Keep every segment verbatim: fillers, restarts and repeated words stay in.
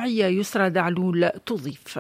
الاجتماعية يسرى دعلول تضيف.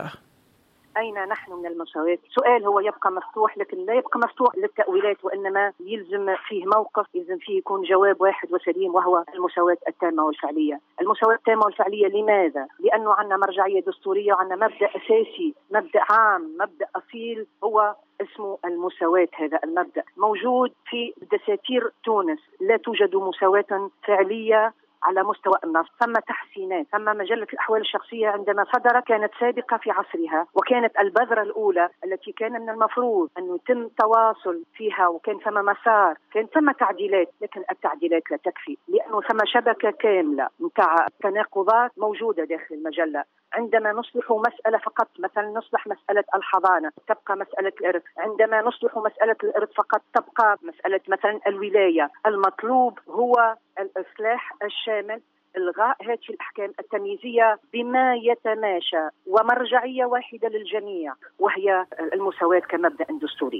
أين نحن من المساواة؟ سؤال هو يبقى مفتوح، لكن لا يبقى مفتوح للتأويلات، وإنما يلزم فيه موقف، يلزم فيه يكون جواب واحد وسليم، وهو المساواة التامة والفعلية. المساواة التامة والفعلية لماذا؟ لأنه عندنا مرجعية دستورية وعندنا مبدأ أساسي، مبدأ عام، مبدأ أصيل، هو اسمه المساواة. هذا المبدأ موجود في دساتير تونس. لا توجد مساواة فعلية على مستوى النص. ثم تحسينات، ثم مجلة الأحوال الشخصية عندما صدرت كانت سابقة في عصرها، وكانت البذرة الأولى التي كان من المفروض أن يتم تواصل فيها، وكان ثم مسار، كان ثم تعديلات، لكن التعديلات لا تكفي، لأنه ثم شبكة كاملة متاع تناقضات موجودة داخل المجلة. عندما نصلح مسألة فقط، مثلا نصلح مسألة الحضانة، تبقى مسألة الإرث. عندما نصلح مسألة الإرث فقط، تبقى مسألة مثلا الولاية. المطلوب هو الإصلاح الشامل، إلغاء هذه الأحكام التمييزية بما يتماشى، ومرجعية واحدة للجميع، وهي المساواة كمبدأ دستوري.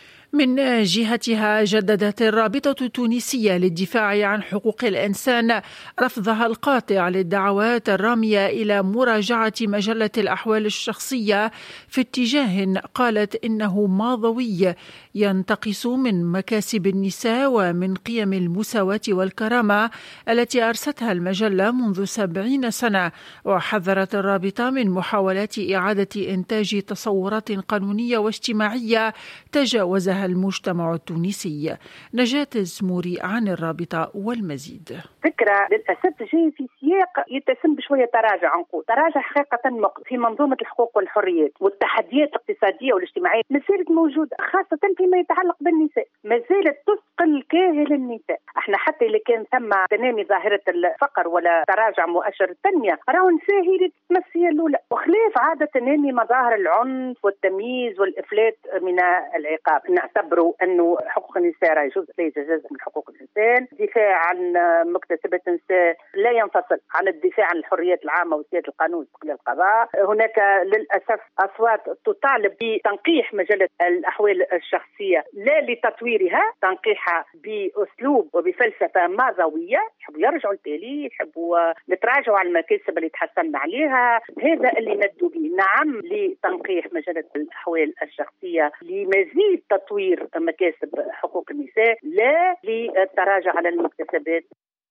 من جهتها جددت الرابطة التونسية للدفاع عن حقوق الإنسان رفضها القاطع للدعوات الرامية إلى مراجعة مجلة الأحوال الشخصية في اتجاه قالت إنه ماضوي ينتقص من مكاسب النساء ومن قيم المساواة والكرامة التي أرستها المجلة منذ سبعين سنة. وحذرت الرابطة من محاولات إعادة إنتاج تصورات قانونية واجتماعية تجاوزها المجتمع التونسي. نجاة الزموري عن الرابطة والمزيد. فكرة للأسف جاي في سياق يتسم بشوية تراجع عنقود، تراجع حقيقة في منظومة الحقوق والحريات، والتحديات الاقتصادية والاجتماعية ما زالت موجودة، خاصة فيما يتعلق بالنساء، ما زالت تثقل كاهل النساء. احنا حتى اللي كان ثم تنامي ظاهرة الفقر ولا تراجع مؤشر التنمية، راهو نساء هي اللي تتمثل الأولى، وخلاف عادة تنامي مظاهر العنف والتمييز والإفلات من العقاب. نعتبروا أنه حقوق النساء راهي جزء لا يتجزأ من حقوق الإنسان. الدفاع عن مكتسبات النساء لا ينفصل عن الدفاع عن الحريات العامة وسيادة القانون واستقلال القضاء. هناك للأسف أصوات تطالب بتنقيح مجلة الأحوال الشخصية، لا لتطويرها، تنقيحها بأسلوب وبفلسفة ماضوية، يحبوا يرجعوا التالي، يحبوا نتراجعوا على المكاسب اللي تحصلنا عليها. هذا اللي ندوا به. نعم لتنقيح مجلة الأحوال الشخصية لمزيد تطوير مكاسب حقوق النساء، لا للتراجع على المكتسبات.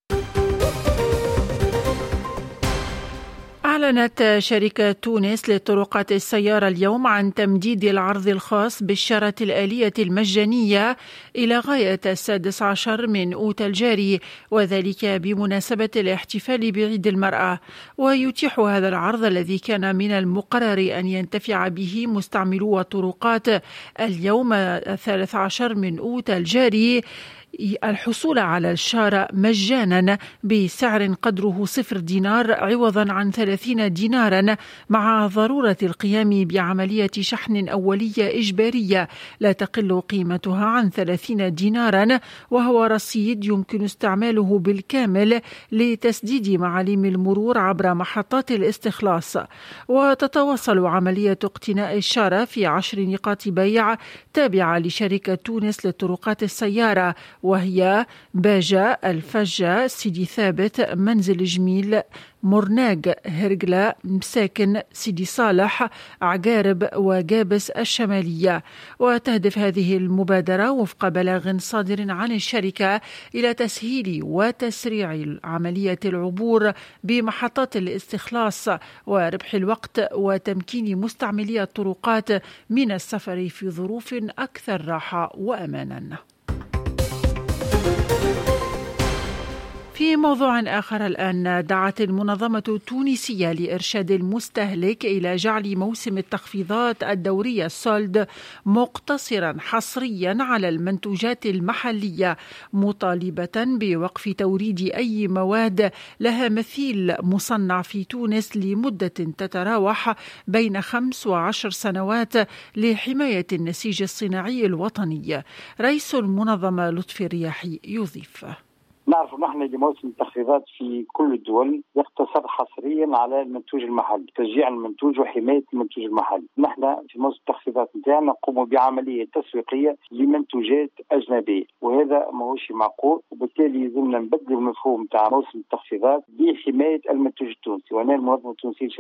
أعلنت شركة تونس لطرقات السيارة اليوم عن تمديد العرض الخاص بالشارة الآلية المجانية إلى غاية السادس عشر من أوت الجاري، وذلك بمناسبة الاحتفال بعيد المرأة. ويتيح هذا العرض الذي كان من المقرر أن ينتفع به مستعملو الطرقات اليوم الثالث عشر من أوت الجاري الحصول على الشارة مجانا بسعر قدره صفر دينار عوضا عن ثلاثين دينارا، مع ضرورة القيام بعملية شحن أولية إجبارية لا تقل قيمتها عن ثلاثين دينارا، وهو رصيد يمكن استعماله بالكامل لتسديد معالم المرور عبر محطات الاستخلاص. وتتواصل عملية اقتناء الشارة في عشر نقاط بيع تابعة لشركة تونس لطرقات السيارة، وهي باجة، الفجة، سيدي ثابت، منزل جميل، مرناق، هرقلة، مساكن، سيدي صالح، عقارب وجابس الشمالية. وتهدف هذه المبادرة وفق بلاغ صادر عن الشركة إلى تسهيل وتسريع عملية العبور بمحطات الاستخلاص وربح الوقت وتمكين مستعملي الطرقات من السفر في ظروف أكثر راحة وأمانا. في موضوع آخر الآن، دعت المنظمة التونسية لإرشاد المستهلك إلى جعل موسم التخفيضات الدورية السولد مقتصرا حصريا على المنتوجات المحلية، مطالبة بوقف توريد أي مواد لها مثيل مصنع في تونس لمدة تتراوح بين خمس وعشر سنوات لحماية النسيج الصناعي الوطني. رئيس المنظمة لطفي الرياحي يضيف: نعرف نحن لموسم التخفيضات في كل الدول يقتصر حصريا على المنتوج المحلي، تشجيع المنتوج وحماية المنتوج المحلي. نحن في موسم التخفيضات نتاعنا نقوم بعملية تسويقية لمنتوجات أجنبية، وهذا ماهوش معقول، وبالتالي يلزمنا نبدل المفهوم تاع موسم التخفيضات بحماية المنتوج التونسي. وأنا المنظمة التونسية